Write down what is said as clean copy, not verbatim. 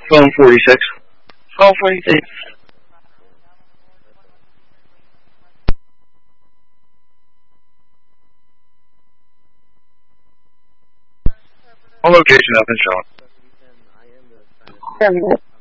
Phone 46. 1246. On location up and showing.